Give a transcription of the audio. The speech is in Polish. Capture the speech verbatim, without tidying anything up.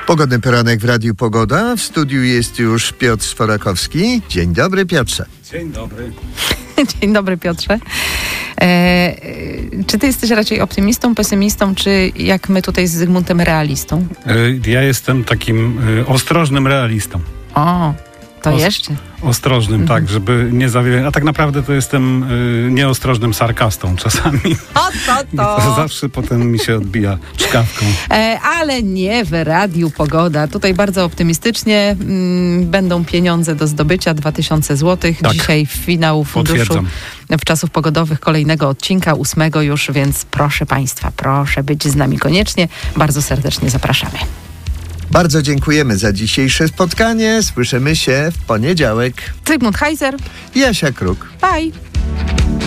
Pogodny poranek w Radiu Pogoda. W studiu jest już Piotr Sforakowski. Dzień dobry, Piotrze. Dzień dobry. Dzień dobry, Piotrze. E, czy ty jesteś raczej optymistą, pesymistą, czy jak my tutaj z Zygmuntem realistą? E, ja jestem takim e, ostrożnym realistą. O, to Os- jeszcze. Ostrożnym, Mhm. tak, żeby nie zawie... A tak naprawdę to jestem e, nieostrożnym sarkastą czasami. O, to, To zawsze potem mi się odbija czkawką. E, ale nie w Radiu Pogoda. Tutaj bardzo optymistycznie mm, będą pieniądze do zdobycia, dwa tysiące złotych. Tak. Dzisiaj finał funduszu Potwierdzam. w czasów pogodowych kolejnego odcinka, ósmego już, więc proszę Państwa, proszę być z nami koniecznie. Bardzo serdecznie zapraszamy. Bardzo dziękujemy za dzisiejsze spotkanie. Słyszymy się w poniedziałek. Zygmunt Heiser, Jasia Kruk. bye!